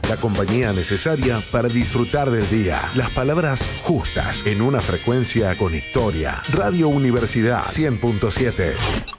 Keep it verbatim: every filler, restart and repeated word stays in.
La compañía necesaria para disfrutar del día. Las palabras justas en una frecuencia con historia. Radio Universidad cien punto siete.